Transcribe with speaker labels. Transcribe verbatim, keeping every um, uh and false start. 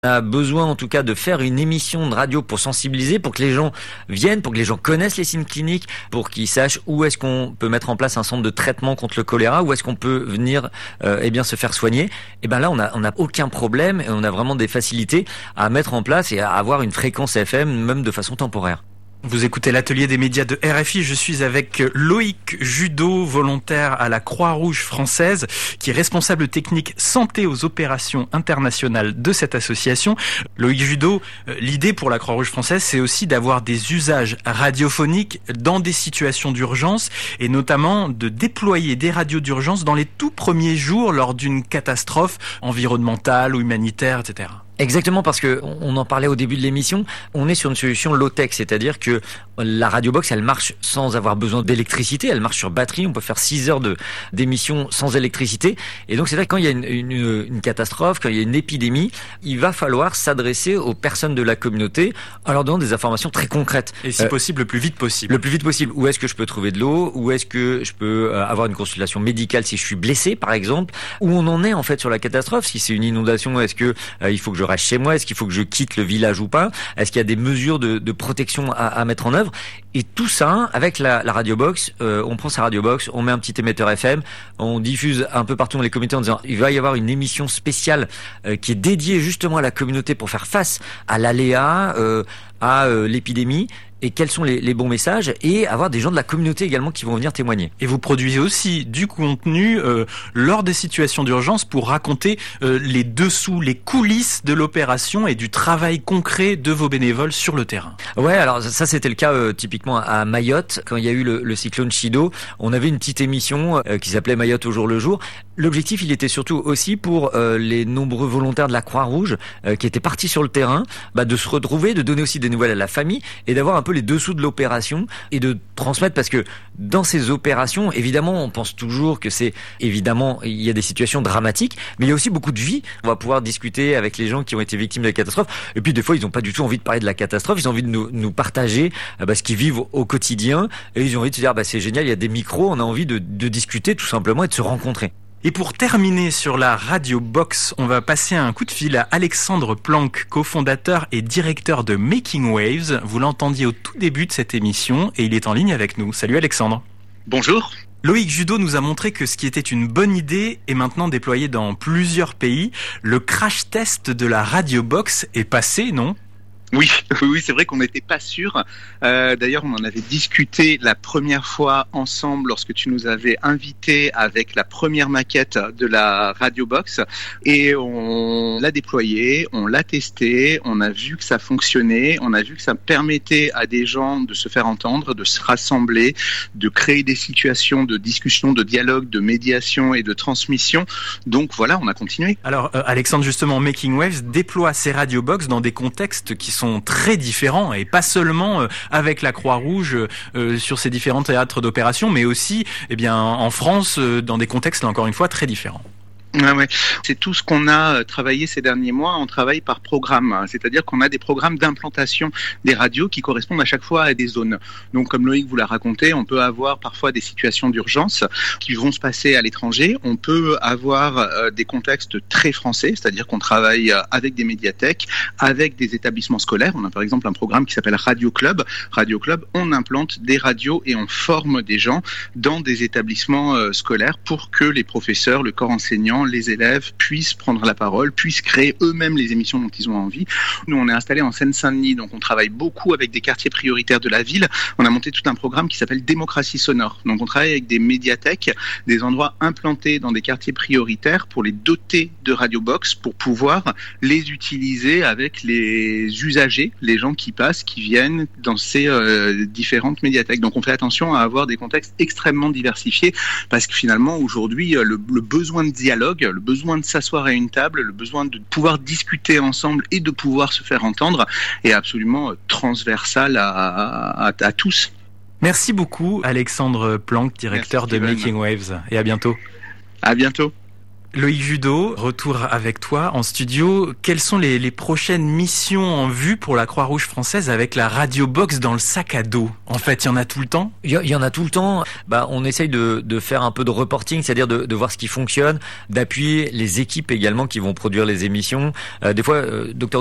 Speaker 1: On a besoin en tout cas de faire une émission de radio pour sensibiliser, pour que les gens viennent, pour que les gens connaissent les signes cliniques, pour qu'ils sachent où est-ce qu'on peut mettre en place un centre de traitement contre le choléra, où est-ce qu'on peut venir euh, eh bien se faire soigner. Et ben là on a on a aucun problème et on a vraiment des facilités à mettre en place et à avoir une fréquence F M même de façon temporaire.
Speaker 2: Vous écoutez l'atelier des médias de R F I, je suis avec Loïc Judeau, volontaire à la Croix-Rouge française, qui est responsable technique santé aux opérations internationales de cette association. Loïc Judeau, l'idée pour la Croix-Rouge française, c'est aussi d'avoir des usages radiophoniques dans des situations d'urgence et notamment de déployer des radios d'urgence dans les tout premiers jours lors d'une catastrophe environnementale ou humanitaire, et cetera.
Speaker 1: Exactement, parce que on en parlait au début de l'émission, on est sur une solution low-tech, c'est-à-dire que la radiobox, elle marche sans avoir besoin d'électricité, elle marche sur batterie, on peut faire six heures de d'émission sans électricité, et donc c'est vrai que quand il y a une, une, une catastrophe, quand il y a une épidémie, il va falloir s'adresser aux personnes de la communauté en leur donnant des informations très concrètes.
Speaker 2: Et si euh, possible, le plus vite possible.
Speaker 1: Le plus vite possible. Où est-ce que je peux trouver de l'eau? Où est-ce que je peux avoir une consultation médicale si je suis blessé, par exemple? Où on en est en fait sur la catastrophe? Si c'est une inondation, est-ce que euh, il faut que je reste chez moi? Est-ce qu'il faut que je quitte le village ou pas? Est-ce qu'il y a des mesures de, de protection à, à mettre en œuvre? Et tout ça, avec la, la radiobox, euh, on prend sa radiobox, on met un petit émetteur F M, on diffuse un peu partout dans les communautés en disant il va y avoir une émission spéciale euh, qui est dédiée justement à la communauté pour faire face à l'aléa, euh, à euh, l'épidémie. Et quels sont les, les bons messages, et avoir des gens de la communauté également qui vont venir témoigner.
Speaker 2: Et vous produisez aussi du contenu euh, lors des situations d'urgence pour raconter euh, les dessous, les coulisses de l'opération et du travail concret de vos bénévoles sur le terrain.
Speaker 1: Ouais, alors ça c'était le cas euh, typiquement à Mayotte, quand il y a eu le, le cyclone Chido, on avait une petite émission euh, qui s'appelait Mayotte au jour le jour. L'objectif, il était surtout aussi pour euh, les nombreux volontaires de la Croix-Rouge euh, qui étaient partis sur le terrain, bah, de se retrouver, de donner aussi des nouvelles à la famille et d'avoir un peu les dessous de l'opération et de transmettre, parce que dans ces opérations, évidemment, on pense toujours que c'est, évidemment, il y a des situations dramatiques, mais il y a aussi beaucoup de vie. On va pouvoir discuter avec les gens qui ont été victimes de la catastrophe, et puis des fois, ils n'ont pas du tout envie de parler de la catastrophe, ils ont envie de nous, nous partager bah, ce qu'ils vivent au quotidien, et ils ont envie de se dire, bah, c'est génial, il y a des micros, on a envie de, de discuter tout simplement et de se rencontrer.
Speaker 2: Et pour terminer sur la Radio Box, on va passer un coup de fil à Alexandre Planck, cofondateur et directeur de Making Waves. Vous l'entendiez au tout début de cette émission et il est en ligne avec nous. Salut Alexandre.
Speaker 3: Bonjour.
Speaker 2: Loïc Judeau nous a montré que ce qui était une bonne idée est maintenant déployé dans plusieurs pays. Le crash test de la Radio Box est passé, non ?
Speaker 3: Oui, oui, c'est vrai qu'on n'était pas sûr. Euh, d'ailleurs, on en avait discuté la première fois ensemble lorsque tu nous avais invités avec la première maquette de la Radio Box, et on l'a déployé, on l'a testé, on a vu que ça fonctionnait, on a vu que ça permettait à des gens de se faire entendre, de se rassembler, de créer des situations de discussion, de dialogue, de médiation et de transmission. Donc voilà, on a continué.
Speaker 2: Alors euh, Alexandre, justement, Making Waves déploie ses Radio Box dans des contextes qui sont sont très différents, et pas seulement avec la Croix-Rouge euh, sur ces différents théâtres d'opération, mais aussi eh bien, en France, euh, dans des contextes, là encore une fois, très différents.
Speaker 3: Ah ouais, c'est tout ce qu'on a travaillé ces derniers mois. On travaille par programme, c'est-à-dire qu'on a des programmes d'implantation des radios qui correspondent à chaque fois à des zones. Donc, comme Loïc vous l'a raconté, on peut avoir parfois des situations d'urgence qui vont se passer à l'étranger. On peut avoir euh, des contextes très français, c'est-à-dire qu'on travaille avec des médiathèques, avec des établissements scolaires. On a par exemple un programme qui s'appelle Radio Club. Radio Club, on implante des radios et on forme des gens dans des établissements euh, scolaires pour que les professeurs, le corps enseignant, les élèves puissent prendre la parole, puissent créer eux-mêmes les émissions dont ils ont envie. Nous, on est installé en Seine-Saint-Denis, donc on travaille beaucoup avec des quartiers prioritaires de la ville. On a monté tout un programme qui s'appelle Démocratie sonore. Donc on travaille avec des médiathèques, des endroits implantés dans des quartiers prioritaires pour les doter de radio box, pour pouvoir les utiliser avec les usagers, les gens qui passent, qui viennent dans ces euh, différentes médiathèques. Donc on fait attention à avoir des contextes extrêmement diversifiés, parce que finalement aujourd'hui le, le besoin de dialogue, le besoin de s'asseoir à une table, le besoin de pouvoir discuter ensemble et de pouvoir se faire entendre est absolument transversal à, à, à, à tous.
Speaker 2: Merci beaucoup Alexandre Planck, directeur Merci, de Making Waves, et à bientôt.
Speaker 3: À bientôt.
Speaker 2: Loïc Judeau, retour avec toi en studio. Quelles sont les, les prochaines missions en vue pour la Croix-Rouge française avec la Radio Box dans le sac à dos? En fait, il y en a tout le temps?
Speaker 1: Il y, y en a tout le temps. Bah, on essaye de, de faire un peu de reporting, c'est-à-dire de, de voir ce qui fonctionne, d'appuyer les équipes également qui vont produire les émissions. Euh, des fois, euh, Docteur